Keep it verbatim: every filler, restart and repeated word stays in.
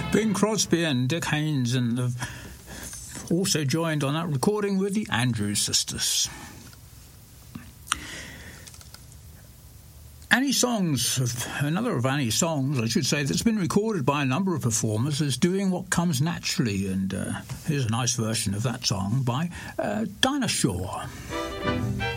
Bing Crosby and Dick Haynes, and have also joined on that recording with the Andrews Sisters. Annie Songs, another of Annie's songs, I should say, that's been recorded by a number of performers, is Doing What Comes Naturally, and uh, here's a nice version of that song by uh, Dinah Shore.